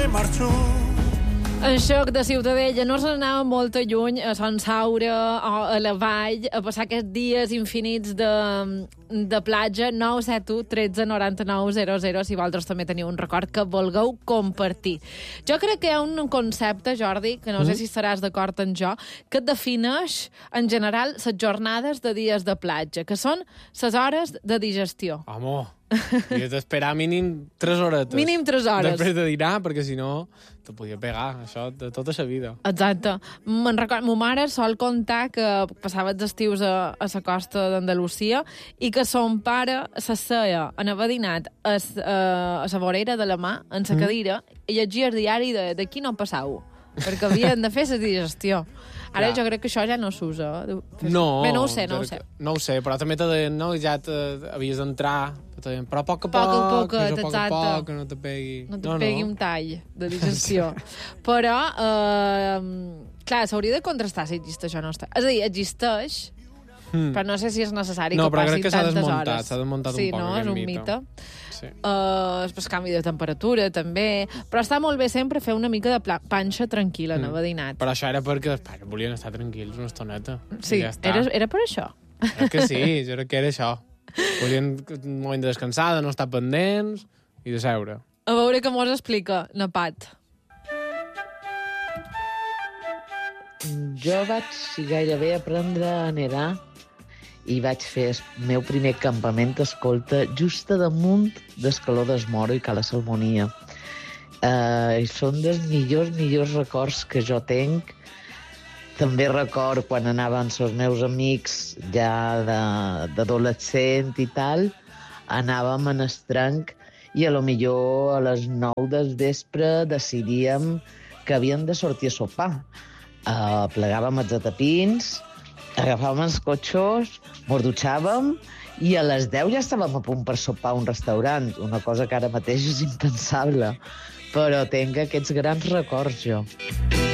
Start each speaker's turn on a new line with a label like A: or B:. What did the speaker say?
A: marxó.
B: En Xoc de Ciutadella no se n'anava molt lluny, a Sant Saura o a la Vall, a passar aquests dies infinits de platja. 971 13 99 00, si vosaltres també teniu un record que vulgueu compartir. Jo crec que hi ha un concepte, Jordi, que no sé si estaràs d'acord amb jo, que defineix, en general, les jornades de dies de platja, que són les hores de digestió.
C: Home, he d'esperar mínim 3 horetes.
B: Mínim 3 hores.
C: Després de dinar, perquè si no te podia pegar, això, de tota la vida.
B: Exacte. Me'n recordo, ma mare sol contar que passava els estius a la costa d'Andalusia i que son pare s'asseia en haver dinat a la vorera de la mà, en la cadira, i llegia el diari d'aquí no passau, perquè havien de fer la digestió. Ara jo crec que això ja no s'usa.
C: No.
B: Bé, no ho sé.
C: No ho sé, però també te deien, no, ja havies d'entrar, però a poc a
B: poc,
C: que no te pegui.
B: No te pegui un tall de digestió. Però, clar, s'hauria de contrastar si existeix o no. És a dir, existeix, però no sé si és necessari que passin tantes hores.
C: S'ha desmuntat un poc,
B: no? És un mite.
C: Sí.
B: Després canvi de temperatura, també. Però està molt bé sempre fer una mica de panxa tranquil·la, no haver dinat.
C: Però això era perquè volien estar tranquils una estoneta.
B: Sí,
C: ja
B: era per això.
C: Crec que sí, jo crec que era això. Volien un moment de descansar, de no estar pendents i de seure.
B: A veure què mos explica Napat.
D: Jo vaig gairebé aprendre a nedar i vaig fer el meu primer campament escolta just a damunt d'Escaló d'Esmoro i Cala Salmonia. Són dels millors records que jo tenc. També record quan anava amb els meus amics ja d'adolescent i tal, anàvem en estranc i a lo millor a les 9 del vespre decidíem que havíem de sortir a sopar. Plegàvem els atapins, agafàvem els cotxos, mos dutxàvem i a les 10 ja estàvem a punt per sopar a un restaurant, una cosa que ara mateix és impensable. Però tenc aquests grans records, jo.